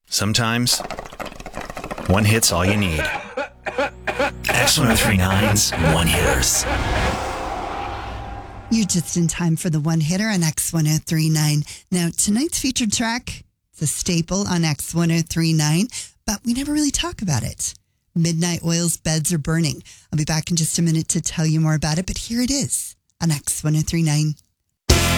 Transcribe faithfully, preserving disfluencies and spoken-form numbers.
Sometimes one hit's all you need. X one oh three nine's One Hitters. You're just in time for the one hitter on X one oh three nine. Now, tonight's featured track, it's a staple on X one oh three nine, but we never really talk about it. Midnight Oil's Beds Are Burning. I'll be back in just a minute to tell you more about it, but here it is on X one oh three nine.